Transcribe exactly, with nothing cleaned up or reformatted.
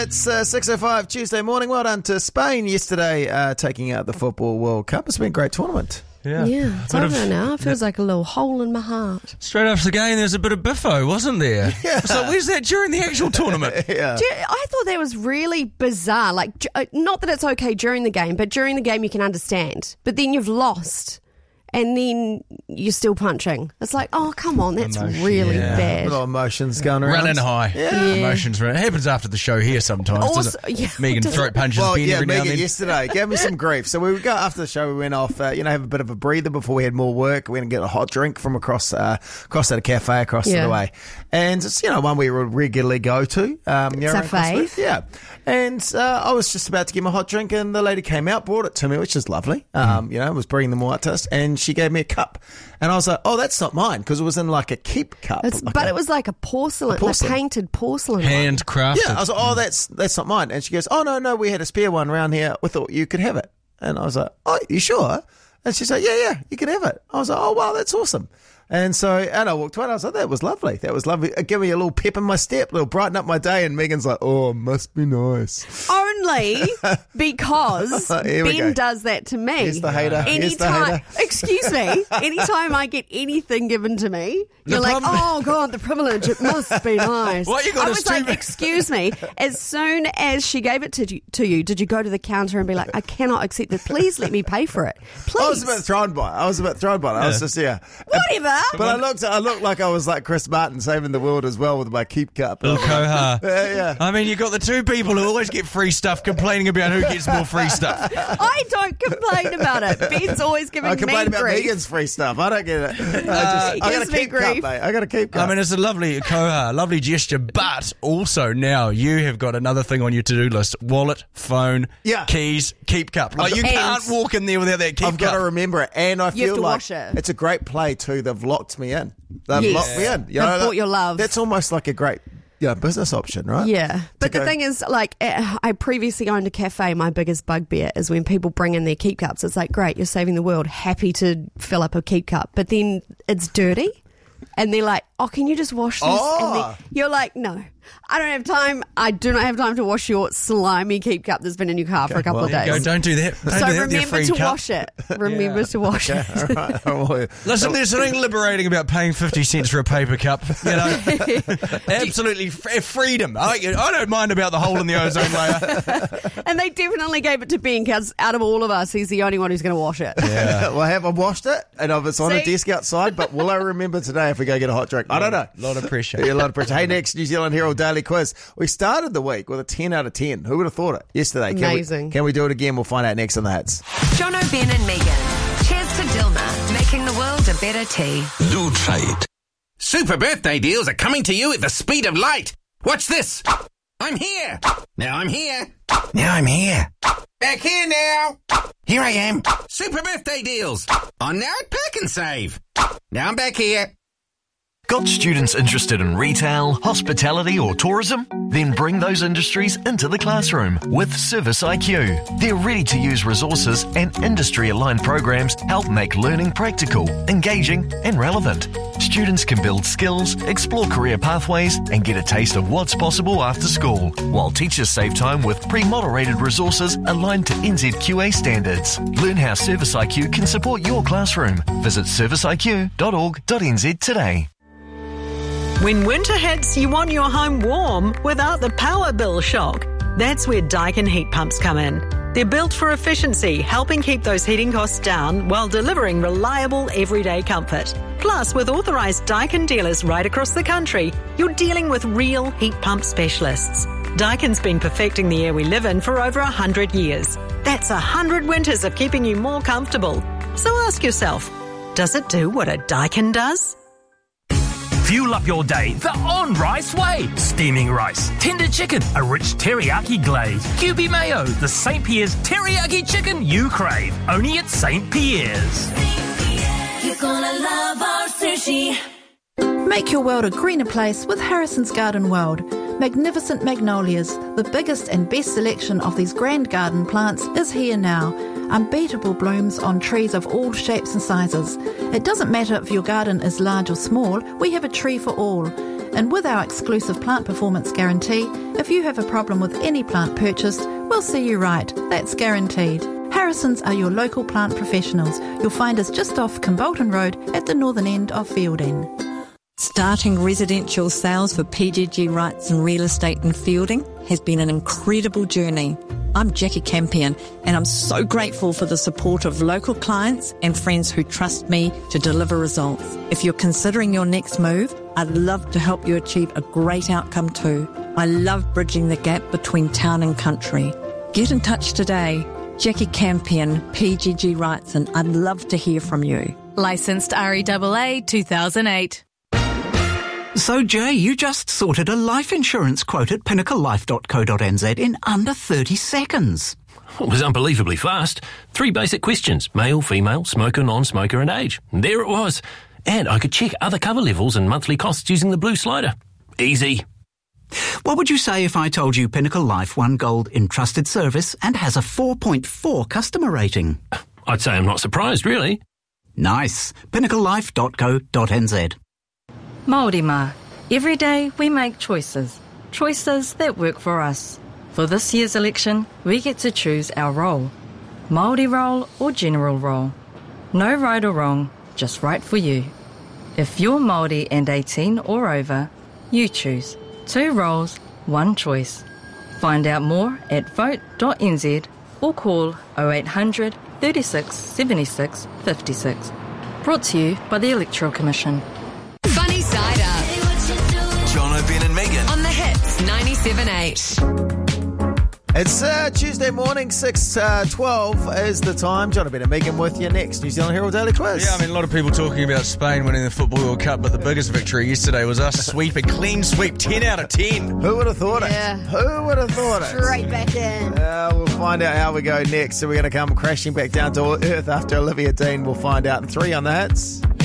It's uh, six oh five Tuesday morning. Well done to Spain yesterday, uh, taking out the Football World Cup. It's been a great tournament. Yeah, yeah it's over now. It feels like a little hole in my heart. Straight after the game, there's a bit of biffo, wasn't there? Yeah. So where's that during the actual tournament? Yeah. You, I thought that was really bizarre. Like, not that it's okay during the game, but during the game you can understand. But then you've lost. And then you're still punching. It's like, oh, come on, that's Emotion, really yeah. bad. A lot of emotions going around. Running high. Yeah. yeah. Emotions running. It happens after the show here sometimes, also, doesn't it? Yeah, Megan does throat it? punches Well, Ben yeah, every now Megan and then. yesterday gave me some grief. So we would go after the show. We went off, uh, you know, have a bit of a breather before we had more work. We went and get a hot drink from across, uh, across at a cafe across yeah. the way, and it's you know one we would regularly go to. Um, It's a fave. Yeah, and uh, I was just about to get my hot drink, and the lady came out, brought it to me, which is lovely. Um, mm. You know, was bringing them all out to us, and she gave me a cup. And I was like, oh, that's not mine, because it was in like a keep cup. It's, like but a, it was like a porcelain, a porcelain. like painted porcelain. Handcrafted. Yeah, I was like, oh, that's that's not mine. And she goes, oh, no, no, we had a spare one around here. We thought you could have it. And I was like, oh, you sure? And she's like, yeah, yeah, you can have it. I was like, oh, wow, that's awesome. And so, and I walked away and I was like, that was lovely. That was lovely. It gave me a little pep in my step, a little brighten up my day. And Megan's like, oh, must be nice. Only because Ben does that to me. Here's the hater. Here's the Anytime, hater. excuse me, anytime I get anything given to me, The you're like, problem- oh, God, the privilege, it must be nice. What you got I to was like, stream- excuse me, as soon as she gave it to you, to you, did you go to the counter and be like, I cannot accept it. Please let me pay for it. Please. I was a bit thrown by it. I was a bit thrown by it. I was just, yeah. Whatever. But I looked, I looked like I was like Chris Martin saving the world as well with my keep cup. Little Koha. Yeah, yeah. I mean, you got the two people who always get free stuff complaining about who gets more free stuff. I don't complain about it. Ben's always giving I me complain about grief. Megan's free stuff. I don't get it. I, just, He I got gives a me keep cup, grief. mate. I got a keep cup. I mean, it's a lovely Koha, lovely gesture, but also now you have got another thing on your to-do list: wallet, phone, Yeah. keys, keep cup. Like you And- can't walk in there without that keep I've cup. got to remember it, and I You feel have to like wash it. it's a great play too. They've locked me in. They've Yes. locked me in. You They've know, bought your love. That's almost like a great yeah, business option, right? Yeah. But To the go- thing is, like, eh, I previously owned a cafe. My biggest bugbear is when people bring in their keep cups. It's like, great, you're saving the world. Happy to fill up a keep cup. But then it's dirty. And they're like, oh, can you just wash this? Oh. And then you're like, no, I don't have time. I do not have time to wash your slimy keep cup that's been in your car for a couple well, of There you days. go, don't do that. Don't So do that with your remember free to cup. wash it. Remember to wash it. All right. Well, Listen, there's something liberating about paying fifty cents for a paper cup. You know, absolutely f- freedom. I, I don't mind about the hole in the ozone layer. And they definitely gave it to Ben because out of all of us, he's the only one who's going to wash it. well, I have I washed it, and I've- it's on a See? desk outside. But will I remember today if we go get a hot drink? I don't know. A lot of pressure. Yeah, a lot of pressure. Hey, next New Zealand Herald Daily Quiz. We started the week with a ten out of ten. Who would have thought it? Yesterday. Can Amazing. We, can we do it again? We'll find out next on the Hits. John O'Ben and Megan. Cheers to Dilma, making the world a better tea. Do trade. Super birthday deals are coming to you at the speed of light. Watch this. I'm here. Now I'm here. Now I'm here. Back here now. Here I am. Super birthday deals. On now at Pack and Save. Now I'm back here. Got students interested in retail, hospitality or tourism? Then bring those industries into the classroom with Service I Q. Their ready-to-use resources and industry-aligned programs help make learning practical, engaging and relevant. Students can build skills, explore career pathways and get a taste of what's possible after school, while teachers save time with pre-moderated resources aligned to N Z Q A standards. Learn how Service I Q can support your classroom. Visit service I Q dot org dot n z today. When winter hits, you want your home warm without the power bill shock. That's where Daikin heat pumps come in. They're built for efficiency, helping keep those heating costs down while delivering reliable everyday comfort. Plus, with authorised Daikin dealers right across the country, you're dealing with real heat pump specialists. Daikin's been perfecting the air we live in for over one hundred years. That's one hundred winters of keeping you more comfortable. So ask yourself, does it do what a Daikin does? Fuel up your day the on-rice way. Steaming rice, tender chicken, a rich teriyaki glaze, Q B mayo, the Saint Pierre's teriyaki chicken you crave. Only at Saint Pierre's. You're gonna love our sushi. Make your world a greener place with Harrison's Garden World. Magnificent magnolias, the biggest and best selection of these grand garden plants is here now. Unbeatable blooms on trees of all shapes and sizes. It doesn't matter if your garden is large or small, we have a tree for all. And with our exclusive plant performance guarantee, if you have a problem with any plant purchased, we'll see you right. That's guaranteed. Harrisons are your local plant professionals. You'll find us just off Kimbolton Road at the northern end of Fielding. Starting residential sales for P G G Wrights and Real Estate in Fielding has been an incredible journey. I'm Jackie Campion, and I'm so grateful for the support of local clients and friends who trust me to deliver results. If you're considering your next move, I'd love to help you achieve a great outcome too. I love bridging the gap between town and country. Get in touch today. Jackie Campion, P G G Wrights, and I'd love to hear from you. Licensed R E A A two thousand eight. So, Jay, you just sorted a life insurance quote at pinnacle life dot co dot n z in under thirty seconds. It was unbelievably fast. Three basic questions: male, female, smoker, non-smoker, and age. And there it was. And I could check other cover levels and monthly costs using the blue slider. Easy. What would you say if I told you Pinnacle Life won gold in trusted service and has a four point four customer rating? I'd say I'm not surprised, really. Nice. pinnacle life dot co dot n z. Māori mā. Every day we make choices. Choices that work for us. For this year's election, we get to choose our role. Māori role or general role. No right or wrong, just right for you. If you're Māori and eighteen or over, you choose. Two roles, one choice. Find out more at vote dot n z or call oh eight hundred, thirty-six, seventy-six, fifty-six. Brought to you by the Electoral Commission. Funny Side Up. John O'Brien and Megan. On the Hits ninety-seven eight. It's uh, Tuesday morning, six twelve is the time. John O'Brien and Megan with you next. New Zealand Herald Daily Quiz. Yeah, I mean, a lot of people talking about Spain winning the Football World Cup, but the biggest victory yesterday was us sweeping, clean sweep, ten out of ten. Who would have thought Yeah. it? Who would have thought it? Straight back in. Uh, we'll find out how we go next. So we're going to come crashing back down to earth after Olivia Dean. We'll find out in three on the Hits.